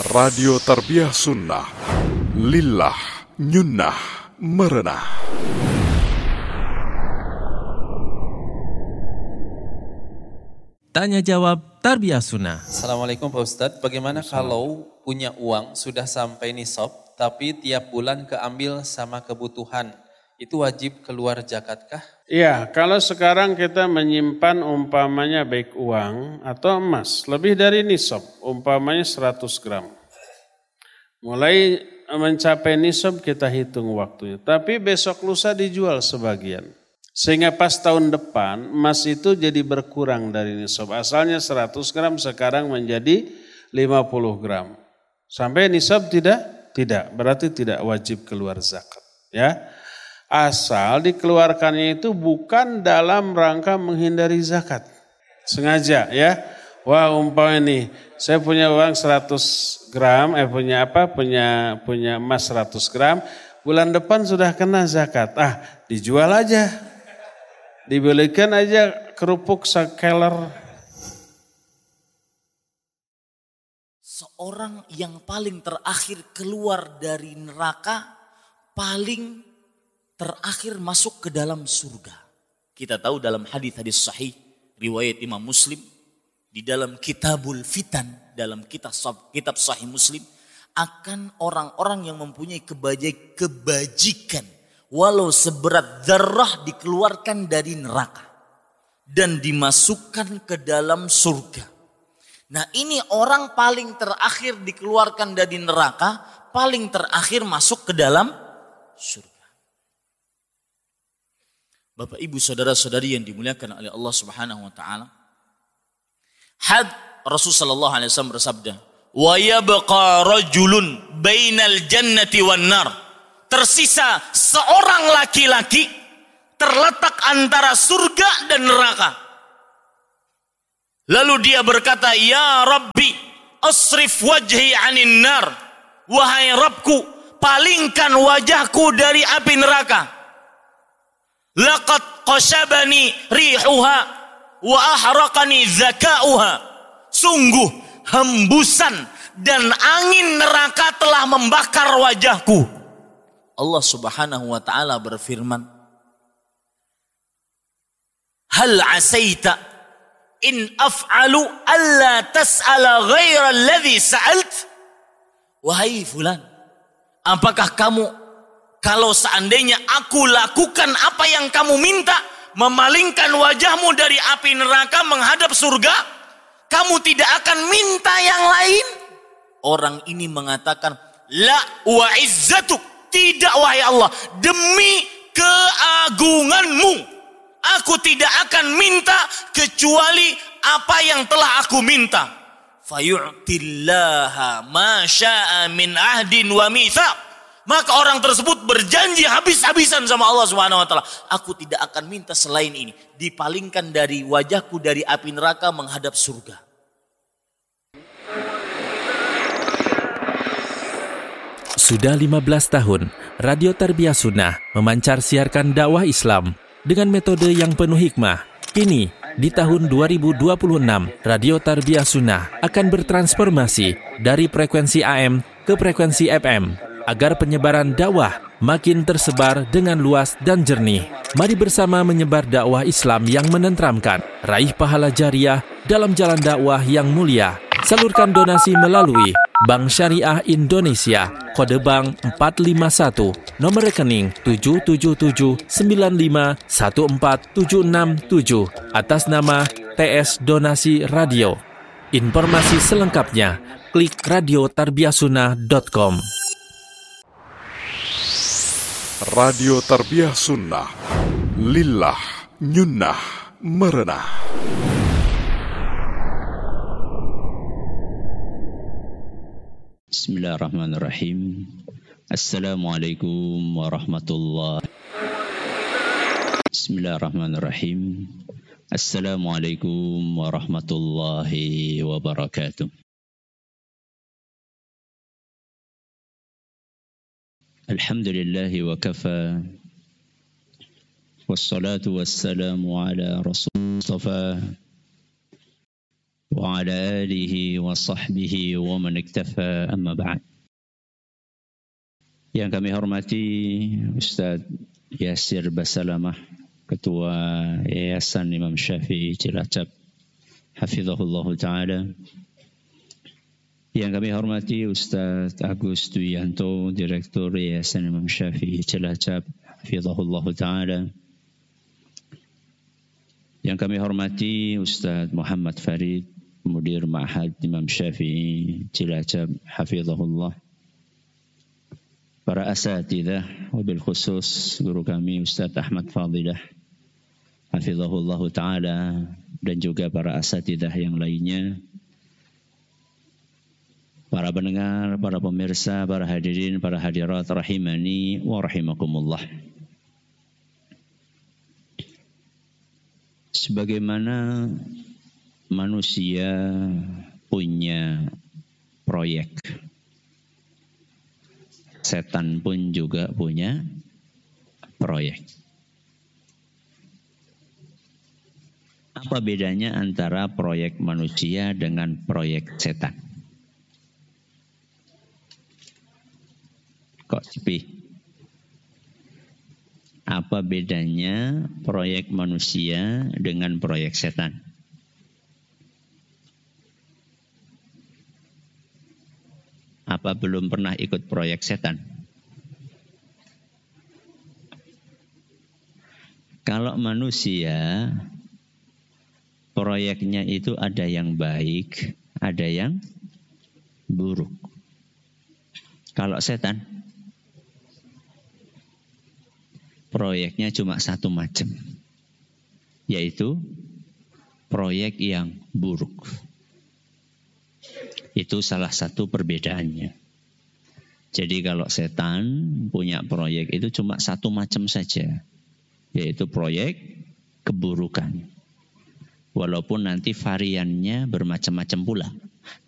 Radio Tarbiyah Sunnah, Lillah, Nyunnah, Merenah. Tanya jawab Tarbiyah Sunnah. Assalamualaikum Pak Ustadz, bagaimana kalau punya uang sudah sampai nisab, tapi tiap bulan keambil sama kebutuhan, itu wajib keluar zakatkah? Iya, kalau sekarang kita menyimpan umpamanya baik uang atau emas, lebih dari nisab, umpamanya 100 gram. Mulai mencapai nisab kita hitung waktunya, tapi besok lusa dijual sebagian. Sehingga pas tahun depan emas itu jadi berkurang dari nisab. Asalnya 100 gram sekarang menjadi 50 gram. Sampai nisab tidak? Tidak, berarti tidak wajib keluar zakat. Ya, asal dikeluarkannya itu bukan dalam rangka menghindari zakat. Sengaja ya. Wah umpamanya nih, saya punya uang 100 gram, punya emas 100 gram. Bulan depan sudah kena zakat. Dijual aja. Dibelikan aja kerupuk sekeler. Seorang yang paling terakhir keluar dari neraka, paling terakhir masuk ke dalam surga. Kita tahu dalam hadis-hadis sahih, riwayat Imam Muslim, di dalam Kitabul Fitan, dalam kitab Sahih Muslim, akan orang-orang yang mempunyai kebajikan, walau seberat zarrah dikeluarkan dari neraka dan dimasukkan ke dalam surga. Nah ini orang paling terakhir dikeluarkan dari neraka, paling terakhir masuk ke dalam surga. Bapak ibu saudara-saudari yang dimuliakan oleh Allah Subhanahu wa taala. Rasulullah sallallahu alaihi wasallam bersabda, "Wa yabqa rajulun bainal jannati wan nar." Tersisa seorang laki-laki terletak antara surga dan neraka. Lalu dia berkata, "Ya Rabbi, asrif wajhi 'anin nar." Wahai Rabbku, palingkan wajahku dari api neraka. Laqad qashabani rihuha wa ahraqani zakauha. Sungguh hembusan dan angin neraka telah membakar wajahku. Allah Subhanahu wa taala berfirman, "Hal asaita in af'alu alla tas'ala ghaira alladhi sa'alt?" Wahai fulan, apakah kamu kalau seandainya aku lakukan apa yang kamu minta, memalingkan wajahmu dari api neraka menghadap surga, kamu tidak akan minta yang lain? Orang ini mengatakan, "La wa izzatuk." Tidak wahai Allah, demi keagunganmu, aku tidak akan minta kecuali apa yang telah aku minta. Fayu'tillaha ma sya'a min ahdin wa mitsaq. Maka orang tersebut berjanji habis-habisan sama Allah Subhanahu wa taala, aku tidak akan minta selain ini, dipalingkan dari wajahku dari api neraka menghadap surga. Sudah 15 tahun, Radio Tarbiyah Sunnah memancar siarkan dakwah Islam dengan metode yang penuh hikmah. Kini, di tahun 2026, Radio Tarbiyah Sunnah akan bertransformasi dari frekuensi AM ke frekuensi FM agar penyebaran dakwah makin tersebar dengan luas dan jernih. Mari bersama menyebar dakwah Islam yang menenteramkan, raih pahala jariah dalam jalan dakwah yang mulia. Salurkan donasi melalui Bank Syariah Indonesia, kode bank 451, nomor rekening 777951476 atas nama TS Donasi Radio. Informasi selengkapnya klik radiotarbiyahsunnah.com. Radio Tarbiyah Sunnah, Lillah, Nyunnah, Merenah. Bismillahirrahmanirrahim. Assalamualaikum warahmatullahi. Bismillahirrahmanirrahim. Assalamualaikum warahmatullahi wabarakatuh. Alhamdulillahi wa kafa. Wassalatu wassalamu ala Rasul Mustafa وعلى آله وصحبه ومن اكتفى أما بعد. Yang kami hormati Ustadz Yasir Basalamah, Ketua Yayasan Imam Syafi'i Cilacap, hafizahullah ta'ala. Yang kami hormati Ustadz Agus Duyanto, Direktur Yayasan Imam Syafi'i Cilacap, hafizahullah ta'ala. Yang kami hormati Ustadz Muhammad Farid, Mudir Ma'had Imam Syafi'i Cilacap, hafizahullah. Para asatidzah, wabil khusus guru kami Ustadz Ahmad Fadilah, hafizahullah ta'ala, dan juga para asatidzah yang lainnya, para pendengar, para pemirsa, para hadirin, para hadirat, rahimani wa rahimakumullah. Sebagaimana manusia punya proyek, setan pun juga punya proyek. Apa bedanya antara proyek manusia dengan proyek setan? Kok sepi? Apa bedanya proyek manusia dengan proyek setan? Apa belum pernah ikut proyek setan? Kalau manusia, proyeknya itu ada yang baik, ada yang buruk. Kalau setan, proyeknya cuma satu macam, yaitu proyek yang buruk. Itu salah satu perbedaannya. Jadi kalau setan punya proyek itu cuma satu macam saja, yaitu proyek keburukan. Walaupun nanti variannya bermacam-macam pula.